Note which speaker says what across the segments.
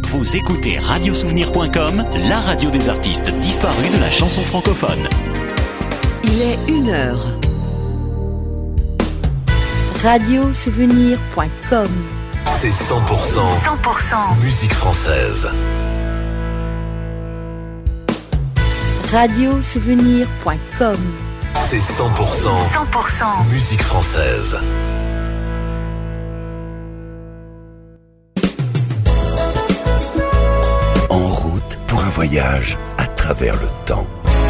Speaker 1: Vous écoutez radiosouvenir.com, la radio des artistes disparus de la chanson francophone.
Speaker 2: Il est 1h. Radiosouvenir.com.
Speaker 3: C'est 100% musique française.
Speaker 2: Radiosouvenir.com.
Speaker 3: C'est 100% musique française. En route pour un voyage à travers le temps.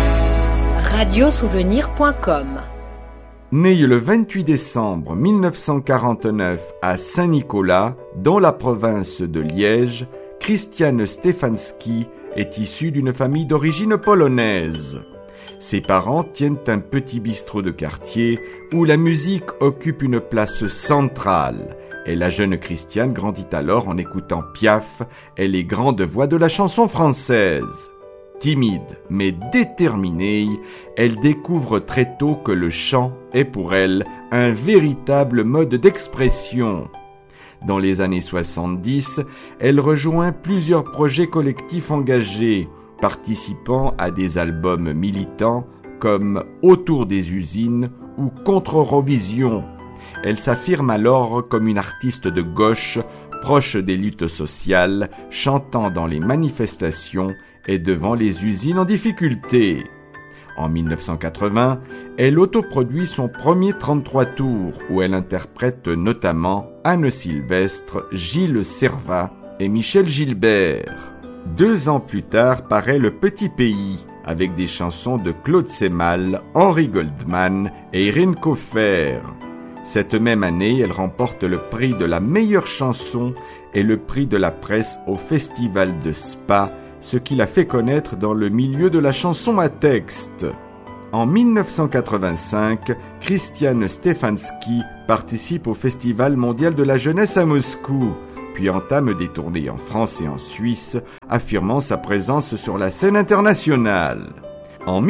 Speaker 2: Radiosouvenir.com.
Speaker 4: Né le 28 décembre 1949 à Saint-Nicolas, dans la province de Liège, Krystian Stefanski est issu d'une famille d'origine polonaise. Ses parents tiennent un petit bistrot de quartier où la musique occupe une place centrale. Et la jeune Krystian grandit alors en écoutant Piaf et les grandes voix de la chanson française. Timide mais déterminée, elle découvre très tôt que le chant est pour elle un véritable mode d'expression. Dans les années 70, elle rejoint plusieurs projets collectifs engagés, participant à des albums militants comme Autour des usines ou Contre Eurovision. Elle s'affirme alors comme une artiste de gauche, proche des luttes sociales, chantant dans les manifestations et devant les usines en difficulté. En 1980, elle autoproduit son premier 33 tours où elle interprète notamment Anne Sylvestre, Gilles Servat et Michel Gilbert. 2 ans plus tard paraît Le Petit Pays avec des chansons de Claude Semmal, Henry Goldman et Irène Koffer. Cette même année, elle remporte le prix de la meilleure chanson et le prix de la presse au Festival de Spa, ce qui la fait connaître dans le milieu de la chanson à texte. En 1985, Krystian Stefanski participe au Festival mondial de la jeunesse à Moscou, puis entame des tournées en France et en Suisse, affirmant sa présence sur la scène internationale. En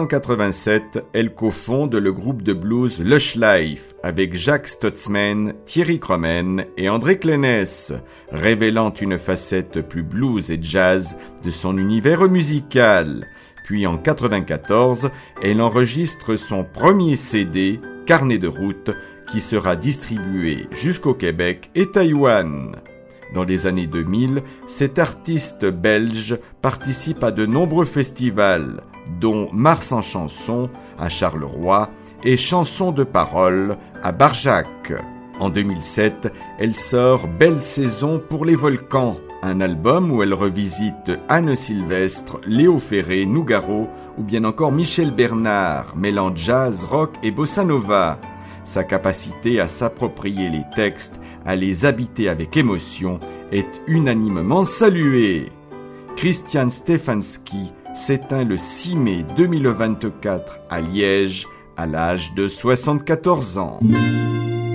Speaker 4: 1987, elle cofonde le groupe de blues Lush Life avec Jacques Stutzman, Thierry Cromen et André Clénès, révélant une facette plus blues et jazz de son univers musical. Puis en 1994, elle enregistre son premier CD, Carnet de route, qui sera distribué jusqu'au Québec et Taïwan. Dans les années 2000, cet artiste belge participe à de nombreux festivals, dont Mars en chanson à Charleroi et Chansons de parole à Barjac. En 2007, elle sort Belle saison pour les volcans, un album où elle revisite Anne Sylvestre, Léo Ferré, Nougaro ou bien encore Michel Bernard, mêlant jazz, rock et bossa nova. Sa capacité à s'approprier les textes, à les habiter avec émotion, est unanimement saluée. Krystian Stefanski s'éteint le 6 mai 2024 à Liège, à l'âge de 74 ans.